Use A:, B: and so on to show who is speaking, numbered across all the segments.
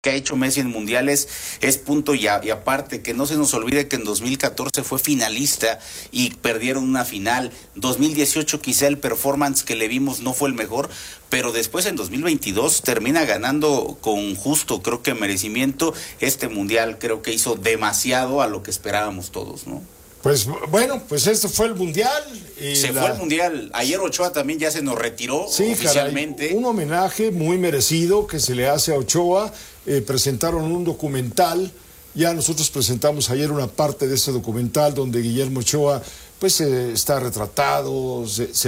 A: que ha hecho Messi en mundiales es punto y aparte, que no se nos olvide que en 2014 fue finalista y perdieron una final. 2018 quizá el performance que le vimos no fue el mejor, pero después en 2022 termina ganando con justo, creo que merecimiento, este mundial. Creo que hizo demasiado a lo que esperábamos todos, ¿no?
B: Pues bueno, pues esto fue el mundial.
A: Fue el mundial. Ayer Ochoa también ya se nos retiró, sí, oficialmente.
B: Caray, un homenaje muy merecido que se le hace a Ochoa. Presentaron un documental. Ya nosotros presentamos ayer una parte de ese documental donde Guillermo Ochoa pues está retratado,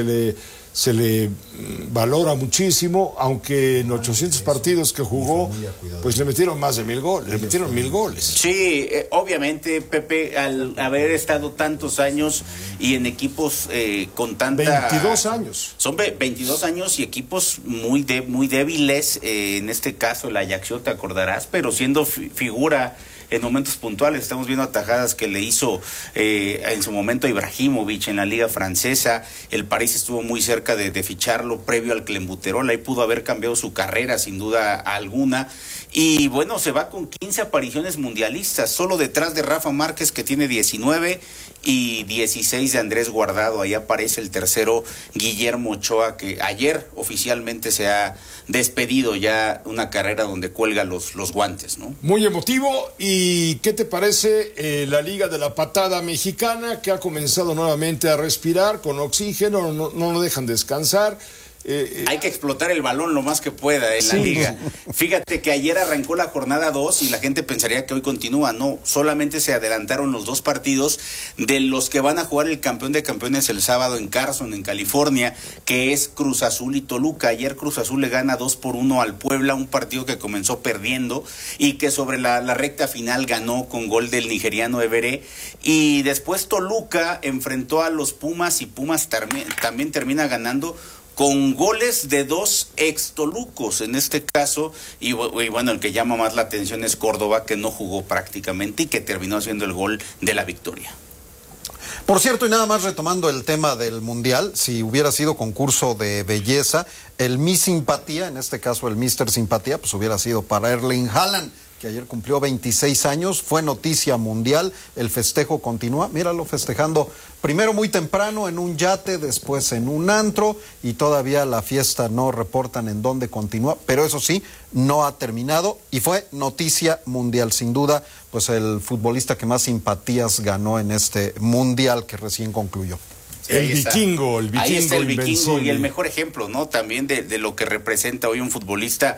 B: se le valora muchísimo, aunque en 800 partidos que jugó, pues le metieron más de 1000 goles, le metieron 1000 goles.
A: Sí, obviamente, Pepe, al haber estado tantos años y en equipos con tanta...
B: 22 años.
A: Son 22 años y equipos muy débiles, en este caso el Ajaccio, te acordarás, pero siendo figura en momentos puntuales. Estamos viendo atajadas que le hizo en su momento a Ibrahimovic en la liga francesa. El París estuvo muy cerca de ficharlo previo al Clenbuterol. Ahí pudo haber cambiado su carrera sin duda alguna. Y bueno, se va con 15 apariciones mundialistas, solo detrás de Rafa Márquez, que tiene 19, y 16 de Andrés Guardado. Ahí aparece el tercero, Guillermo Ochoa, que ayer oficialmente se ha despedido ya una carrera donde cuelga los guantes, ¿no?
B: Muy emotivo. ¿Y qué te parece la Liga de la Patada Mexicana, que ha comenzado nuevamente a respirar con oxígeno, no lo dejan descansar?
A: Hay que explotar el balón lo más que pueda en la liga. Fíjate que ayer arrancó la jornada 2 y la gente pensaría que hoy continúa. No, solamente se adelantaron los 2 partidos de los que van a jugar el campeón de campeones el sábado en Carson, en California, que es Cruz Azul y Toluca. Ayer Cruz Azul le gana 2-1 al Puebla, un partido que comenzó perdiendo y que sobre la recta final ganó con gol del nigeriano Everé. Y después Toluca enfrentó a los Pumas y Pumas también termina ganando con goles de 2 ex-tolucos en este caso, y bueno, el que llama más la atención es Córdoba, que no jugó prácticamente y que terminó haciendo el gol de la victoria.
C: Por cierto, y nada más retomando el tema del Mundial, si hubiera sido concurso de belleza, el Miss Simpatía, en este caso el Mister Simpatía, pues hubiera sido para Erling Haaland, que ayer cumplió 26 años, fue noticia mundial, el festejo continúa, míralo festejando primero muy temprano en un yate, después en un antro, y todavía la fiesta no reportan en dónde continúa, pero eso sí, no ha terminado y fue noticia mundial, sin duda, pues el futbolista que más simpatías ganó en este mundial que recién concluyó.
B: El vikingo
A: ahí está el vikingo y el mejor ejemplo, ¿no? También de lo que representa hoy un futbolista,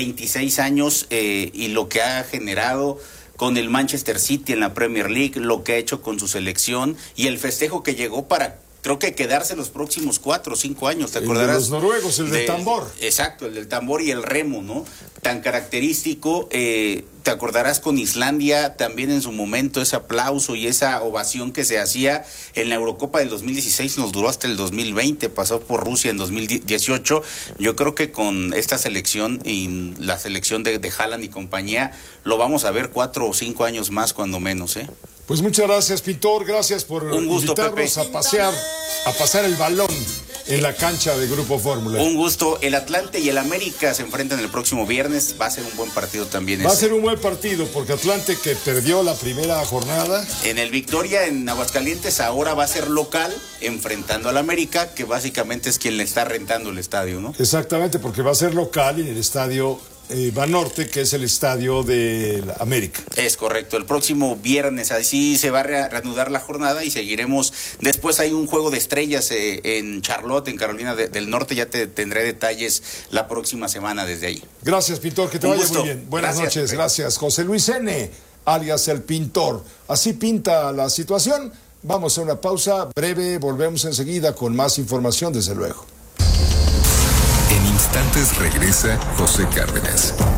A: 26 años, y lo que ha generado con el Manchester City en la Premier League, lo que ha hecho con su selección y el festejo que llegó para, creo que quedarse los próximos 4 o 5 años, ¿te acordarás?
B: El de los noruegos, el del tambor.
A: Exacto, el del tambor y el remo, ¿no? Tan característico, te acordarás con Islandia, también en su momento ese aplauso y esa ovación que se hacía en la Eurocopa del 2016, nos duró hasta el 2020, pasó por Rusia en 2018, yo creo que con esta selección y la selección de Haaland y compañía, lo vamos a ver 4 o 5 años más cuando menos, ¿eh?
B: Pues muchas gracias, Pintor, gracias por invitarnos a pasar el balón en la cancha de Grupo Fórmula.
A: Un gusto. El Atlante y el América se enfrentan el próximo viernes. Va a ser un buen partido también.
B: Va a ser un buen partido porque Atlante, que perdió la primera jornada
A: en el Victoria en Aguascalientes, ahora va a ser local enfrentando al América, que básicamente es quien le está rentando el estadio, ¿no?
B: Exactamente, porque va a ser local en el estadio Banorte, que es el estadio de la América.
A: Es correcto, el próximo viernes así se va a reanudar la jornada y seguiremos. Después hay un juego de estrellas en Charlotte, en Carolina del Norte. Ya te tendré detalles la próxima semana desde ahí.
B: Gracias, Pintor, que te vaya muy bien. Buenas noches, gracias. José Luis N., alias el Pintor. Así pinta la situación. Vamos a una pausa breve, volvemos enseguida con más información, desde luego.
D: En instantes regresa José Cárdenas.